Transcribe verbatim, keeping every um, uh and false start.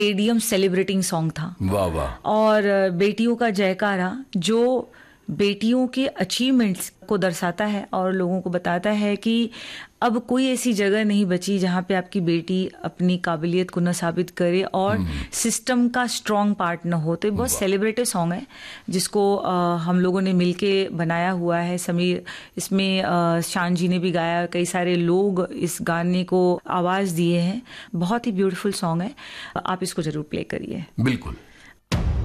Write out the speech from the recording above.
Stadium celebrating song था। वाह वाह। और बेटियों का जयकारा जो बेटियों के अचीवमेंट्स को दर्शाता है और लोगों को बताता है कि अब कोई ऐसी जगह नहीं बची जहाँ पे आपकी बेटी अपनी काबिलियत को न साबित करे और सिस्टम का स्ट्रॉन्ग पार्ट न हो। तो ये बहुत सेलिब्रेटिव सॉन्ग है जिसको आ, हम लोगों ने मिलके बनाया हुआ है। समीर इसमें आ, शान जी ने भी गाया, कई सारे लोग इस गाने को आवाज़ दिए हैं। बहुत ही ब्यूटीफुल सॉन्ग है, आप इसको जरूर प्ले करिए। बिल्कुल।